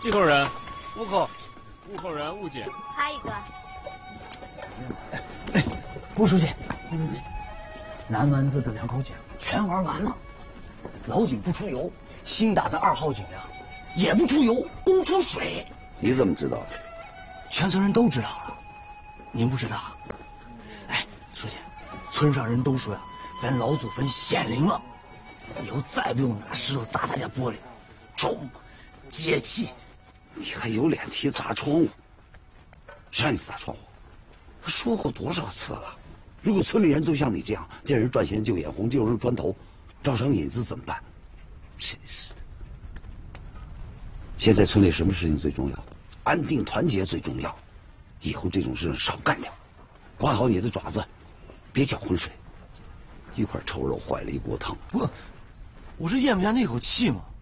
几口人？5口，5口人5斤。 还一个。 吴书记，南门子的2口井全玩完了，老井不出油，新打的2号井呀也不出油，不出水。 你怎么知道的？ 全村人都知道了，您不知道？哎，书记，村上人都说呀，咱老祖坟显灵了，以后再不用拿石头砸他家玻璃，冲，解气。 你还有脸提砸窗户？谁让你砸窗户？我说过多少次了？如果村里人都像你这样，见人赚钱就眼红，就扔砖头，招商引资怎么办？真是的！现在村里什么事情最重要？安定团结最重要。以后这种事少干点，管好你的爪子，别搅浑水。一块臭肉坏了一锅汤。 不，我是咽不下那口气嘛。